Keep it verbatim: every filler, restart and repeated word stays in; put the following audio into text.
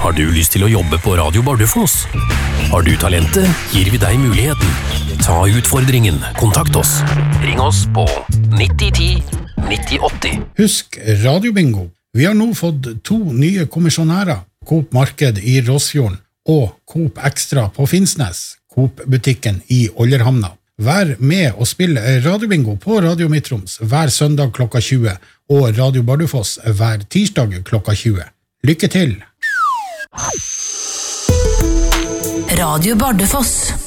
Har du lyst til å jobbe på Radio Bardufoss? Har du talentet, gir vi deg muligheten. Ta utfordringen, kontakt oss. Ring oss på nitti ti nitti åtti. Husk Radiobingo. Vi har nå fått to nye kommisjonærer. Coop Marked i Rossfjorden og Coop Extra på Finnsnes, Coop-butikken i Ollerhamna. Vær med og spill Radiobingo på Radio Midtroms hver søndag klokka tjue og Radio Bardufoss hver tirsdag klokka tjue. Lykke til! Radio Bardufoss.